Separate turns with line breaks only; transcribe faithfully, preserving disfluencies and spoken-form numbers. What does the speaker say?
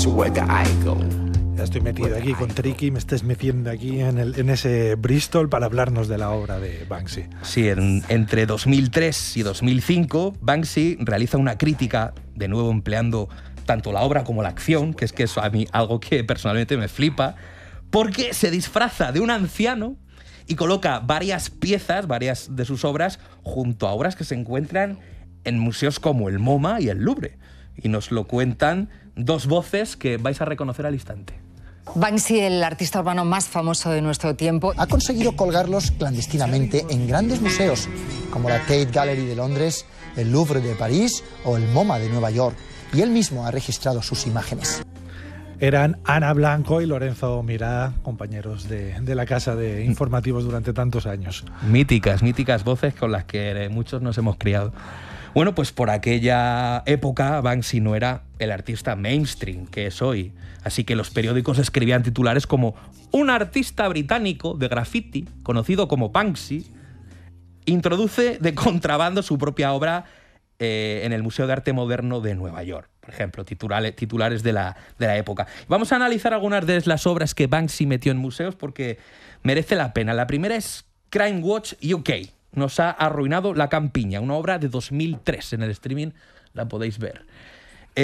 is where I go.
Ya estoy metido aquí con Tricky, me estás metiendo aquí en, el, en ese Bristol para hablarnos de la obra de Banksy.
Sí, en, entre dos mil tres y dos mil cinco, Banksy realiza una crítica, de nuevo empleando tanto la obra como la acción, que es que eso a mí algo que personalmente me flipa, porque se disfraza de un anciano y coloca varias piezas, varias de sus obras, junto a obras que se encuentran en museos como el MoMA y el Louvre. Y nos lo cuentan dos voces que vais a reconocer al instante.
Banksy, el artista urbano más famoso de nuestro tiempo,
ha conseguido colgarlos clandestinamente en grandes museos, como la Tate Gallery de Londres, el Louvre de París o el MoMA de Nueva York, y él mismo ha registrado sus imágenes.
Eran Ana Blanco y Lorenzo Mirá, compañeros de, de la casa de informativos durante tantos años.
Míticas, míticas voces con las que muchos nos hemos criado. Bueno, pues por aquella época Banksy no era el artista mainstream que es hoy. Así que los periódicos escribían titulares como «Un artista británico de graffiti, conocido como Banksy, introduce de contrabando su propia obra eh, en el Museo de Arte Moderno de Nueva York». Por ejemplo, titulares, titulares de, la, de la época. Vamos a analizar algunas de las obras que Banksy metió en museos porque merece la pena. La primera es Crime Watch U K. Nos ha arruinado la campiña, una obra de dos mil tres. En el streaming la podéis ver.